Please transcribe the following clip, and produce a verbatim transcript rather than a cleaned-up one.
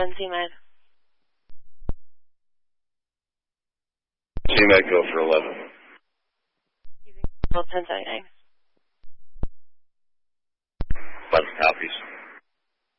eleven, C-Med. C-Med, go for eleven. ten seventy-nine. eleven copies.